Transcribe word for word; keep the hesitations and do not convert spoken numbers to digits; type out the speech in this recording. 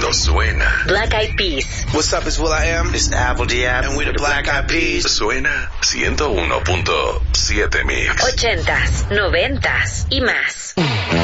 suena. Black Eyed Peas. What's up, it's Will I Am. It's Apple D App. And we're the Black Eyed Peas. Suena ciento uno punto siete Mix. Ochentas, noventas y más.